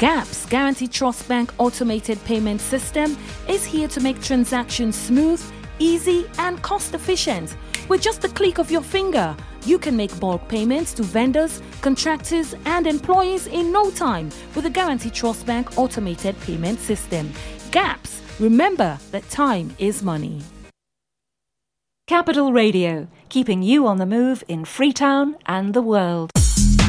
GAPS, Guaranteed Trust Bank Automated Payment System, is here to make transactions smooth, easy and cost-efficient. With just the click of your finger, you can make bulk payments to vendors, contractors and employees in no time with the Guaranteed Trust Bank Automated Payment System. GAPS, remember that time is money. Capital Radio, keeping you on the move in Freetown and the world.